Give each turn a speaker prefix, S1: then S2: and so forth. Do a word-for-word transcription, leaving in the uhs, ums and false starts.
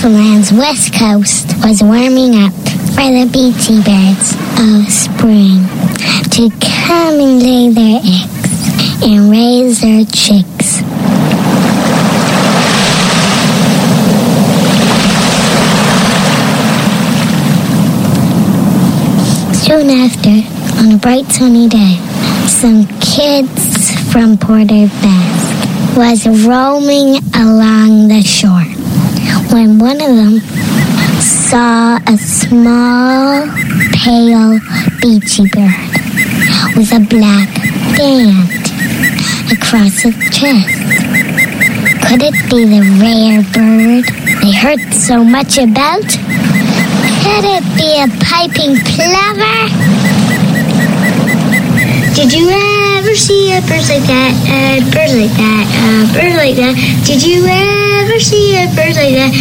S1: Newfoundland's west coast was warming up for the Beachy birds of spring to come and lay their eggs and raise their chicks. Soon after, on a bright sunny day, some kids from Porter Basque was roaming along the shore when one of them saw a small, pale beachy bird with a black band across its chest. Could it be the rare bird they heard so much about? Could it be a piping plover? Did you ever see a bird like that? A bird like that? A bird like that? Did you ever